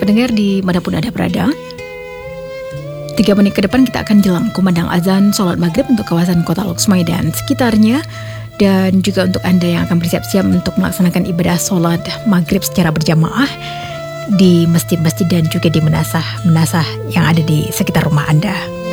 pendengar dimanapun Anda berada, 3 menit ke depan kita akan jelang kumandang azan sholat maghrib untuk kawasan Kota Loksmae dan sekitarnya. Dan juga untuk Anda yang akan bersiap-siap untuk melaksanakan ibadah sholat maghrib secara berjamaah di masjid-masjid dan juga di menasah yang ada di sekitar rumah Anda.